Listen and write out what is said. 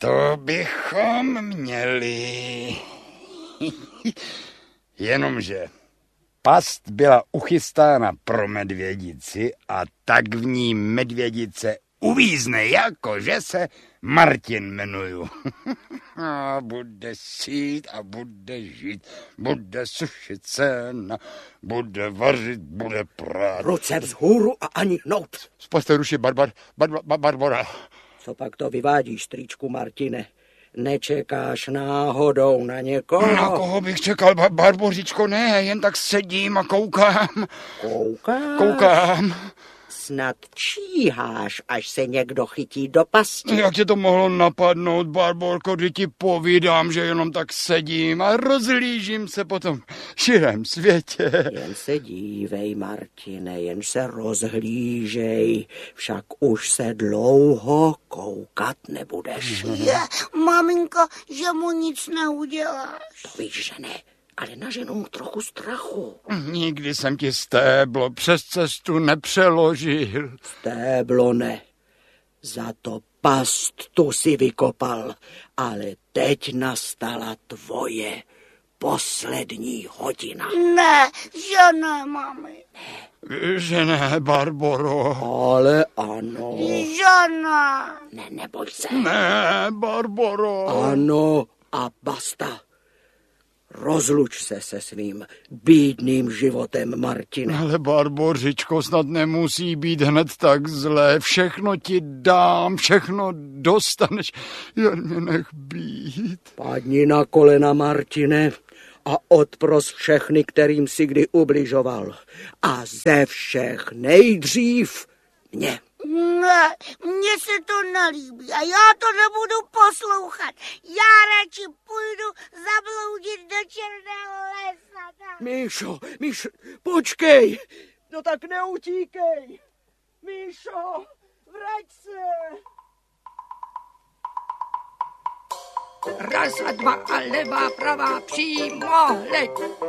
To bychom měli. Jenomže past byla uchystána pro medvědici a tak v ní medvědice uvízne, jakože se Martin jmenuju. A bude sít a bude žít, bude sušit sena, bude vařit, bude prát. Ruce vzhůru a ani hnout. Spasté ruši Barbora. Co pak to vyvádíš, strýčku Martine? Nečekáš náhodou na někoho? Na koho bych čekal, Barbořičko? Ne, jen tak sedím a koukám. Koukáš? Koukám. Snad číháš, až se někdo chytí do pasti. Jak tě to mohlo napadnout, Barborko, kdy ti povídám, že jenom tak sedím a rozhlížím se po tom širém světě. Jen se dívej, Martine, jen se rozhlížej, však už se dlouho koukat nebudeš. Maminko, že mu nic neuděláš. Víš, že ne, ale naženu mu trochu strachu. Nikdy jsem ti stéblo přes cestu nepřeložil. Stéblo ne, za to past tu si vykopal, ale teď nastala tvoje poslední hodina. Ne, že ne, mami. Že ne, Barboro. Ale ano. Že ne. Ne, neboj se. Ne, Barboro. Ano a basta. Rozluč se se svým bídným životem, Martine. Ale Barbořičko, snad nemusí být hned tak zlé. Všechno ti dám, všechno dostaneš, jen mě nech být. Padni na kolena, Martine, a odpros všechny, kterým si kdy ubližoval. A ze všech nejdřív mě. Ne, mně se to nelíbí a já to nebudu poslouchat. Já radši půjdu zabloudit do černého lesa. Míšo, počkej, no tak neutíkej. Míšo, vrať se. Raz a dva a levá, pravá, přímo, hleď.